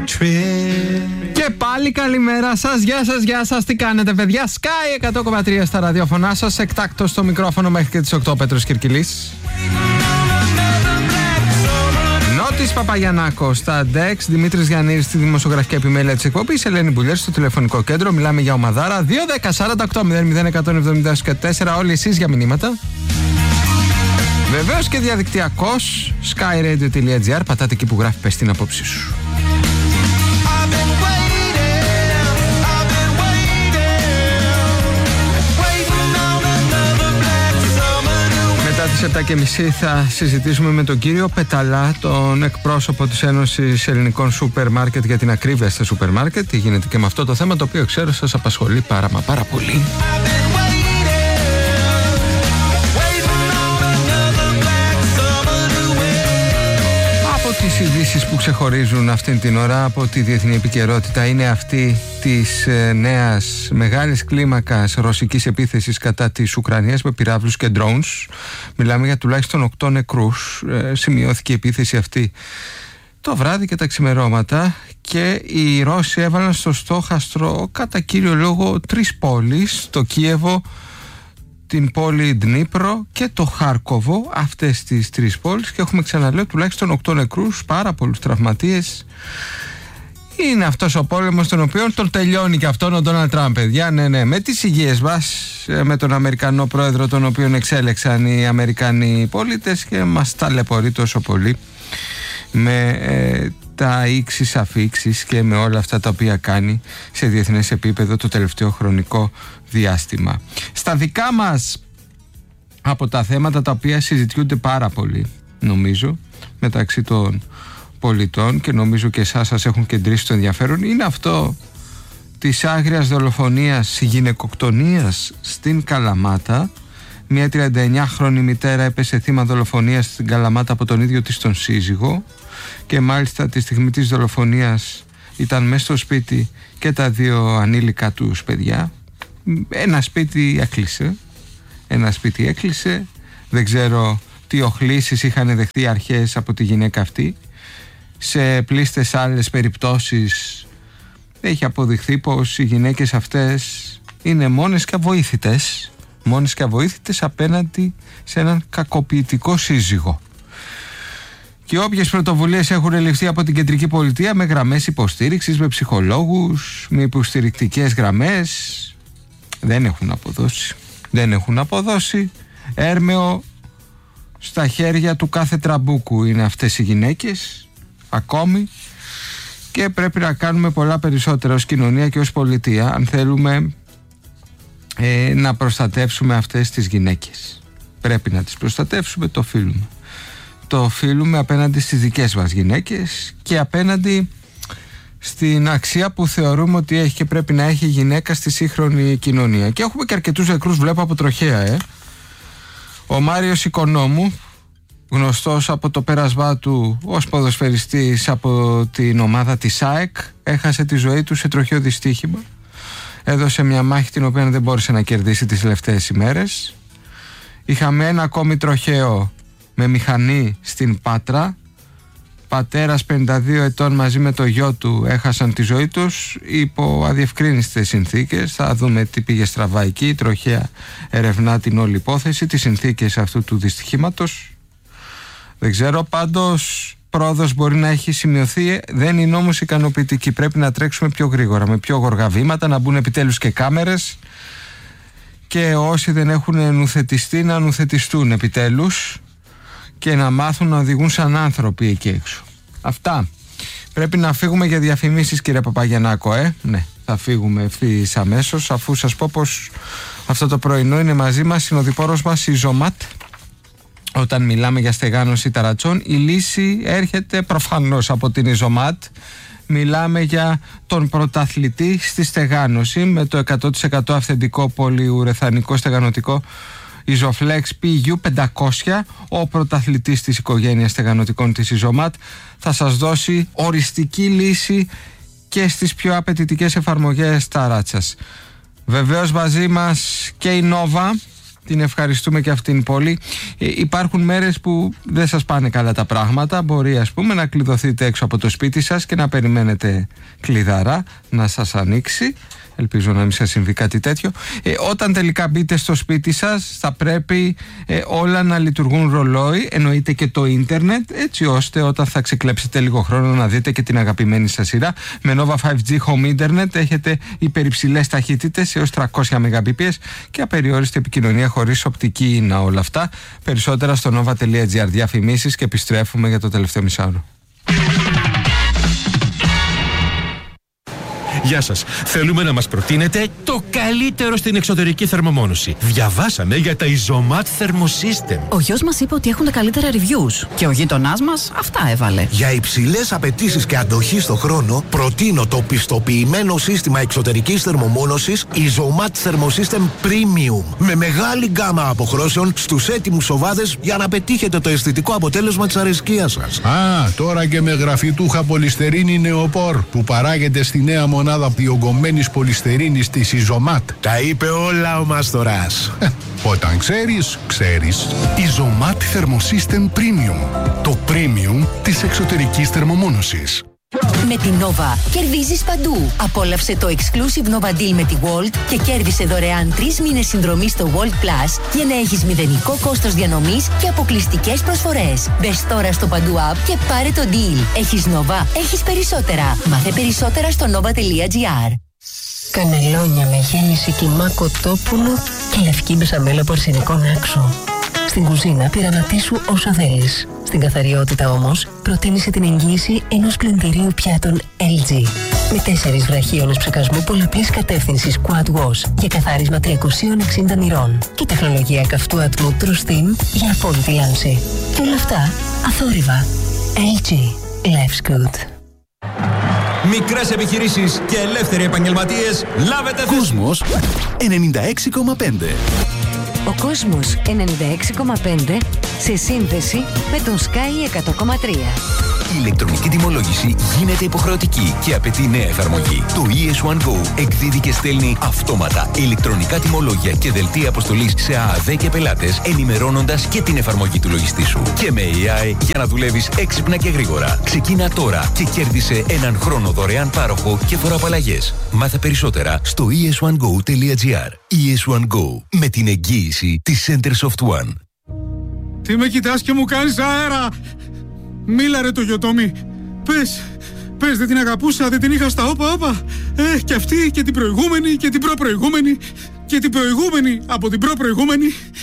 Και πάλι καλημέρα σας, γεια σας, τι κάνετε παιδιά? Sky 100,3 στα ραδιόφωνά σας, εκτάκτος στο μικρόφωνο μέχρι και τις 8, Πέτρος Κυρκυλής. Νότης Παπαγιαννάκος στα DEX, Δημήτρης Γιαννήρης στη δημοσιογραφική επιμέλεια της εκπομπής, Ελένη Μπουλιέρ στο τηλεφωνικό κέντρο. Μιλάμε για ομαδάρα 2-10-48-00-104. Όλοι εσείς για μηνύματα. Βεβαίως και διαδικτυακός skyradio.gr. Πατάτε εκεί που γράφει πες την απόψη σου. Μετά τις 7.30 θα συζητήσουμε με τον κύριο Πεταλά, τον εκπρόσωπο της Ένωσης Ελληνικών Σούπερ Μάρκετ, για την ακρίβεια στα σούπερ μάρκετ. Τι γίνεται και με αυτό το θέμα, το οποίο ξέρω σας απασχολεί πάρα πολύ. Τις ειδήσεις που ξεχωρίζουν αυτήν την ώρα από τη διεθνή επικαιρότητα είναι αυτή της νέας μεγάλης κλίμακας ρωσικής επίθεσης κατά της Ουκρανίας με πυράβλους και drones. Μιλάμε για τουλάχιστον 8 νεκρούς. Σημειώθηκε η επίθεση αυτή το βράδυ και τα ξημερώματα και οι Ρώσοι έβαλαν στο στόχαστρο κατά κύριο λόγο 3 πόλεις, το Κίεβο, την πόλη Ντνίπρο και το Χάρκοβο, αυτές τις 3 πόλεις, και έχουμε, ξαναλέω, τουλάχιστον 8 νεκρούς, πάρα πολλούς τραυματίες. Είναι αυτός ο πόλεμος τον οποίο τον τελειώνει και αυτόν ο Ντόναλντ Τραμπ, παιδιά, ναι, με τις υγείες μας, με τον Αμερικανό πρόεδρο τον οποίον εξέλεξαν οι Αμερικανοί πολίτες και μας ταλαιπωρεί τόσο πολύ με τα ίξις αφίξεις και με όλα αυτά τα οποία κάνει σε διεθνές επίπεδο το τελευταίο χρονικό διάστημα. Στα δικά μας από τα θέματα τα οποία συζητιούνται πάρα πολύ, νομίζω, μεταξύ των πολιτών, και νομίζω και εσάς σας έχουν κεντρήσει το ενδιαφέρον, είναι αυτό της άγριας δολοφονίας, γυναικοκτονίας στην Καλαμάτα. Μια 39χρονη μητέρα έπεσε θύμα δολοφονίας στην Καλαμάτα από τον ίδιο της τον σύζυγο, και μάλιστα τη στιγμή της δολοφονίας ήταν μέσα στο σπίτι και τα 2 ανήλικα τους παιδιά. Ένα σπίτι έκλεισε, δεν ξέρω τι οχλήσεις είχαν δεχτεί αρχές από τη γυναίκα αυτή. Σε πλήστες άλλες περιπτώσεις έχει αποδειχθεί πως οι γυναίκες αυτές είναι μόνες και αβοήθητες απέναντι σε έναν κακοποιητικό σύζυγο. Και όποιες πρωτοβουλίες έχουν ληφθεί από την κεντρική πολιτεία με γραμμές υποστήριξης, με ψυχολόγους, με υποστηρικτικές γραμμές, δεν έχουν αποδώσει. Έρμεο στα χέρια του κάθε τραμπούκου είναι αυτές οι γυναίκες ακόμη, και πρέπει να κάνουμε πολλά περισσότερα ως κοινωνία και ως πολιτεία αν θέλουμε να προστατεύσουμε αυτές τις γυναίκες. Πρέπει να τις προστατεύσουμε, το οφείλουμε απέναντι στις δικές μας γυναίκες και απέναντι στην αξία που θεωρούμε ότι έχει και πρέπει να έχει η γυναίκα στη σύγχρονη κοινωνία. Και έχουμε και αρκετούς νεκρούς, βλέπω, από τροχαία. Ο Μάριος Οικονόμου, γνωστός από το πέρασμά του ως ποδοσφαιριστής από την ομάδα της ΑΕΚ, έχασε τη ζωή του σε τροχαίο δυστύχημα. Έδωσε μια μάχη την οποία δεν μπόρεσε να κερδίσει τις τελευταίες ημέρες. Είχαμε ένα ακόμη τροχαίο με μηχανή στην Πάτρα. Πατέρας 52 ετών μαζί με το γιο του έχασαν τη ζωή τους υπό αδιευκρίνιστες συνθήκες. Θα δούμε τι πήγε στραβά εκεί. Η τροχαία ερευνά την όλη υπόθεση, τις συνθήκες αυτού του δυστυχήματος. Δεν ξέρω, πάντως πρόοδος μπορεί να έχει σημειωθεί, δεν είναι όμως ικανοποιητική. Πρέπει να τρέξουμε πιο γρήγορα, με πιο γοργά βήματα, να μπουν επιτέλους και κάμερες, και όσοι δεν έχουν νουθετιστεί να νουθετιστούν επιτέλους και να μάθουν να οδηγούν σαν άνθρωποι εκεί έξω. Αυτά. Πρέπει να φύγουμε για διαφημίσεις, κύριε Παπαγιαννάκο, Ναι, θα φύγουμε ευθύς αμέσως, αφού σας πω πως αυτό το πρωινό είναι μαζί μας συνοδοιπόρος μας η Ζωμάτ. Όταν μιλάμε για στεγάνωση ταρατσών, η λύση έρχεται προφανώς από την Ιζωμάτ. Μιλάμε για τον πρωταθλητή στη στεγάνωση με το 100% αυθεντικό πολυουρεθανικό στεγανωτικό Isoflex PU500. Ο πρωταθλητής της οικογένειας στεγανωτικών της Ιζωμάτ θα σας δώσει οριστική λύση και στις πιο απαιτητικές εφαρμογές ταράτσας. Βεβαίως μαζί μας και η Nova, Την ευχαριστούμε και αυτήν πολύ. Υπάρχουν μέρες που δεν σας πάνε καλά τα πράγματα. Μπορεί, ας πούμε, να κλειδωθείτε έξω από το σπίτι σας και να περιμένετε κλειδαρά να σας ανοίξει. Ελπίζω να μην σας συμβεί κάτι τέτοιο. Όταν τελικά μπείτε στο σπίτι σας, θα πρέπει όλα να λειτουργούν ρολόι, εννοείται και το ίντερνετ, έτσι ώστε όταν θα ξεκλέψετε λίγο χρόνο να δείτε και την αγαπημένη σας σειρά. Με Nova 5G Home Internet έχετε υπερυψηλές ταχύτητες έως 300 Mbps και απεριόριστη επικοινωνία χωρίς οπτική ίνα. Όλα αυτά περισσότερα στο nova.gr. Διαφημίσεις και επιστρέφουμε για το τελευταίο μισάωρο. Γεια σας. Θέλουμε να μας προτείνετε το καλύτερο στην εξωτερική θερμομόνωση. Διαβάσαμε για τα Isomat Thermosystem. Ο γιος μας είπε ότι έχουν τα καλύτερα reviews και ο γείτονάς μας αυτά έβαλε. Για υψηλές απαιτήσεις και αντοχή στο χρόνο, προτείνω το πιστοποιημένο σύστημα εξωτερικής θερμομόνωσης Isomat Thermosystem Premium. Με μεγάλη γκάμα αποχρώσεων στους έτοιμους οβάδες για να πετύχετε το αισθητικό αποτέλεσμα της αρεσκίας σας. Τώρα και με γραφιτούχα πολυστερίνη νεοπόρ που παράγεται στη νέα μονάδα διογκωμένης πολυστερίνης της Isomat. Τα είπε όλα ο Μάστορας. Όταν ξέρεις, ξέρεις. Isomat Thermosystem Premium. Το premium της εξωτερικής θερμομόνωσης. Με την Nova κερδίζεις παντού. Απόλαυσε το exclusive Nova Deal με τη Walt και κέρδισε δωρεάν 3 μήνες συνδρομή στο Walt Plus για να έχεις μηδενικό κόστος διανομής και αποκλειστικές προσφορές. Μπες τώρα στο παντού app και πάρε το deal. Έχεις Nova, έχεις περισσότερα. Μάθε περισσότερα στο nova.gr. Κανελόνια με γέμιση κιμά κοτόπουλου και λευκή μπεσαμέλα από αρσενικό άξο. Στην κουζίνα πειραματίσου όσο θέλεις. Στην καθαριότητα όμως, προτίμησε την εγγύηση ενός πλυντηρίου πιάτων LG. Με 4 βραχίονες ψεκασμού πολλαπλής κατεύθυνσης Quad Wash για καθάρισμα 360 μοιρών και τεχνολογία καυτού ατμού True Steam για απόλυτη λάμψη. Και όλα αυτά αθόρυβα. LG. Life's good. Μικρές επιχειρήσεις και ελεύθεροι επαγγελματίες, λάβετε Κόσμος 96,5. Ο Κόσμος 96,5 σε σύνδεση με τον Sky 100,3. Η ηλεκτρονική τιμολόγηση γίνεται υποχρεωτική και απαιτεί νέα εφαρμογή. Το ES1 Go εκδίδει και στέλνει αυτόματα ηλεκτρονικά τιμολόγια και δελτία αποστολής σε ΑΑΔ και πελάτες, ενημερώνοντας και την εφαρμογή του λογιστή σου. Και με AI για να δουλεύεις έξυπνα και γρήγορα. Ξεκίνα τώρα και κέρδισε έναν χρόνο δωρεάν πάροχο και φοροαπαλλαγές. Μάθε περισσότερα στο es1go.gr. ES1 Go, με την εγγύηση της Centersoft One. Τι με κοιτάς και μου κάνεις αέρα! Μίλα ρε το Γιωτόμι. Πες, δεν την αγαπούσα, δεν την είχα στα όπα. Και αυτή και την προηγούμενη και την προπροηγούμενη και την προηγούμενη από την προπροηγούμενη.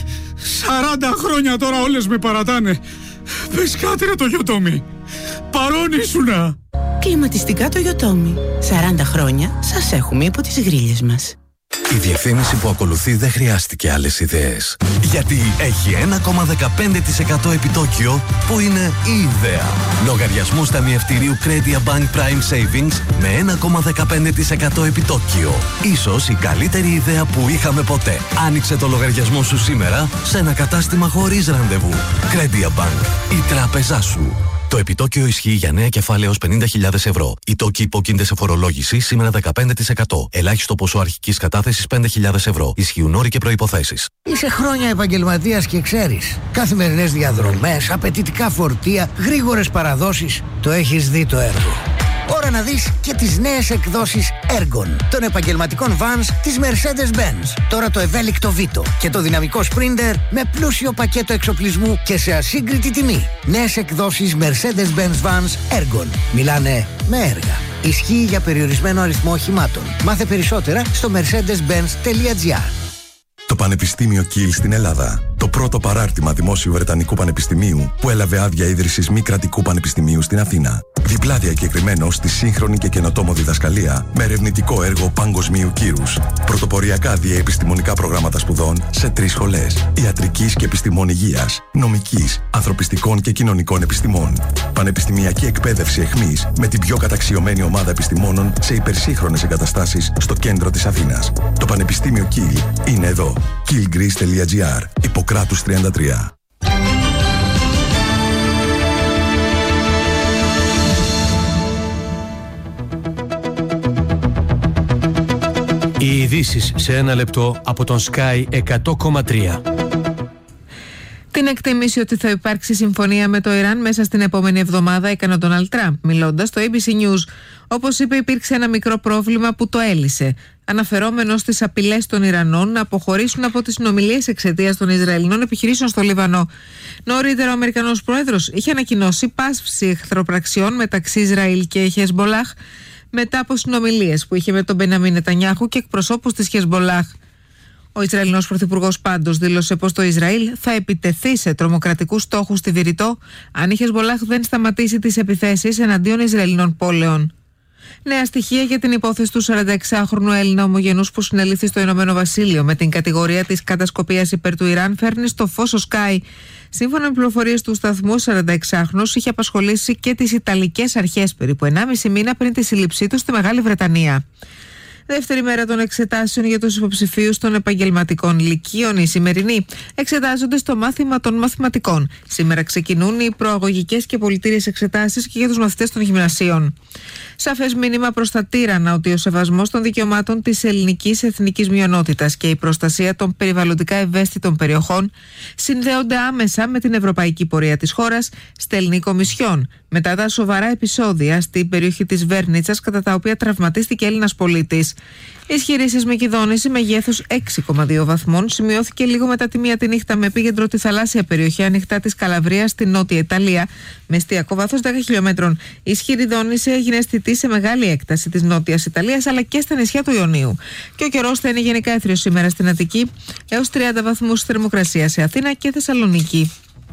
40 χρόνια τώρα όλες με παρατάνε. Πες κάτι ρε το Γιωτόμι. Παρόν ήσουνα. Κλιματιστικά το Γιωτόμι. 40 χρόνια σας έχουμε υπό τις γρίλες μας. Η διαφήμιση που ακολουθεί δεν χρειάστηκε άλλες ιδέες. Γιατί έχει 1,15% επιτόκιο που είναι η ιδέα. Λογαριασμούς ταμιευτηρίου Credit Bank Prime Savings με 1,15% επιτόκιο. Ίσως η καλύτερη ιδέα που είχαμε ποτέ. Άνοιξε το λογαριασμό σου σήμερα σε ένα κατάστημα χωρίς ραντεβού. Credit Bank. Η τράπεζά σου. Το επιτόκιο ισχύει για νέα κεφάλαια έως 50.000 ευρώ. Οι τόκοι υπόκεινται σε φορολόγηση σήμερα 15%. Ελάχιστο ποσό αρχικής κατάθεσης 5.000 ευρώ. Ισχύουν όροι και προϋποθέσεις. Είσαι χρόνια επαγγελματίας και ξέρεις. Καθημερινές διαδρομές, απαιτητικά φορτία, γρήγορες παραδόσεις. Το έχεις δει το έργο. Ώρα να δεις και τις νέες εκδόσεις Ergon των επαγγελματικών vans της Mercedes-Benz. Τώρα το ευέλικτο Vito και το δυναμικό Sprinter με πλούσιο πακέτο εξοπλισμού και σε ασύγκριτη τιμή. Νέες εκδόσεις Mercedes-Benz Vans Ergon. Μιλάνε με έργα. Ισχύει για περιορισμένο αριθμό οχημάτων. Μάθε περισσότερα στο mercedes-benz.gr. Το Πανεπιστήμιο Κιλ στην Ελλάδα. Το πρώτο παράρτημα δημόσιου Βρετανικού Πανεπιστημίου που έλαβε άδεια ίδρυσης μη κρατικού πανεπιστημίου στην Αθήνα. Διπλά διακεκριμένο στη σύγχρονη και καινοτόμο διδασκαλία με ερευνητικό έργο παγκοσμίου κύρους. Πρωτοποριακά διαεπιστημονικά προγράμματα σπουδών σε 3 σχολές. Ιατρικής και επιστημών υγείας, νομικής, ανθρωπιστικών και κοινωνικών επιστημών. Πανεπιστημιακή εκπαίδευση εχμής με την πιο καταξιωμένη ομάδα επιστημόνων σε υπερσύγχρονες εγκαταστάσεις στο κέντρο της Αθήνας. Το Πανεπιστήμιο Κιλ είναι εδώ. killgreece.gr. Ιπποκράτους 33. Οι ειδήσεις σε ένα λεπτό από τον Sky 100,3. Την εκτίμηση ότι θα υπάρξει συμφωνία με το Ιράν μέσα στην επόμενη εβδομάδα έκανε ο Ντόναλντ Τραμπ, μιλώντας στο ABC News. Όπως είπε, υπήρξε ένα μικρό πρόβλημα που το έλυσε, αναφερόμενος στις απειλές των Ιρανών να αποχωρήσουν από τις συνομιλίες εξαιτίας των Ισραηλινών επιχειρήσεων στο Λίβανο. Νωρίτερα, ο Αμερικανός πρόεδρος είχε ανακοινώσει πάσψη εχθροπραξιών μεταξύ Ισραήλ και Χεσμπολάχ μετά από συνομιλίες που είχε με τον Μπενιαμίν Νετανιάχου και εκπροσώπους της Χεσμπολάχ. Ο Ισραηλινός πρωθυπουργός πάντως δήλωσε πως το Ισραήλ θα επιτεθεί σε τρομοκρατικούς στόχους στη Βηρητό αν η Χεσμπολάχ δεν σταματήσει τις επιθέσεις εναντίον Ισραηλινών πόλεων. Νέα στοιχεία για την υπόθεση του 46χρονου Έλληνα ομογενούς που συνελήφθη στο Ηνωμένο Βασίλειο με την κατηγορία της κατασκοπίας υπέρ του Ιράν φέρνει στο φως ο Sky. Σύμφωνα με πληροφορίες του σταθμού, ο 46χρονος είχε απασχολήσει και τις Ιταλικές αρχές περίπου 1,5 μήνα πριν τη σύλληψή του στη Μεγάλη Βρετανία. Δεύτερη μέρα των εξετάσεων για τους υποψηφίους των επαγγελματικών λυκείων. Οι σημερινοί εξετάζονται στο μάθημα των μαθηματικών. Σήμερα ξεκινούν οι προαγωγικές και πολιτήριες εξετάσεις και για τους μαθητές των γυμνασίων. Σαφές μήνυμα προς τα τύρανα ότι ο σεβασμός των δικαιωμάτων της ελληνικής εθνικής μειονότητας και η προστασία των περιβαλλοντικά ευαίσθητων περιοχών συνδέονται άμεσα με την ευρωπαϊκή πορεία της χώρας, στέλνει η Κομισιόν, μετά τα σοβαρά επεισόδια στην περιοχή της Βέρνιτσας κατά τα οποία τραυματίστηκε Έλληνας πολίτης. Ισχυρή σεισμική δόνηση μεγέθους 6,2 βαθμών σημειώθηκε λίγο μετά τη μία τη νύχτα με επίκεντρο τη θαλάσσια περιοχή ανοιχτά της Καλαβρίας στη Νότια Ιταλία με εστιακό βάθος 10 χιλιόμετρων. Η ισχυρή δόνηση έγινε αισθητή σε μεγάλη έκταση της Νότιας Ιταλίας αλλά και στα νησιά του Ιωνίου. Και ο καιρός θα είναι γενικά έθριος σήμερα στην Αττική έως 30 βαθμούς θερμοκρασία σε Αθήνα και Θεσσαλονίκη.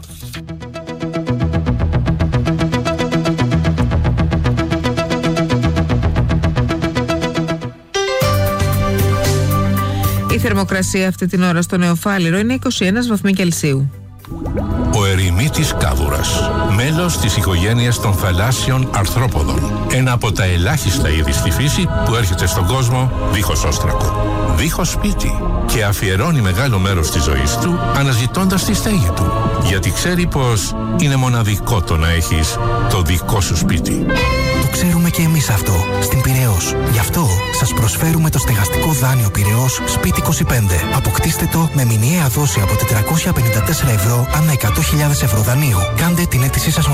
Η θερμοκρασία αυτή την ώρα στο Νεοφάλιρο είναι 21 βαθμοί Κελσίου. Ο ερημίτης κάβουρας, μέλος της οικογένειας των θαλάσσιων αρθρόποδων. Ένα από τα ελάχιστα είδη στη φύση που έρχεται στον κόσμο δίχως όστρακο, δίχως σπίτι και αφιερώνει μεγάλο μέρος της ζωής του αναζητώντας τη στέγη του. Γιατί ξέρει πως είναι μοναδικό το να έχεις το δικό σου σπίτι. Το ξέρουμε και εμείς αυτό στην Πειραιώς. Γι' αυτό σας προσφέρουμε το στεγαστικό δάνειο Πειραιώς Σπίτι 25. Αποκτήστε το με μηνιαία δόση από 454 ευρώ ανά 100.000 ευρώ δανείου. Κάντε την αίτησή σας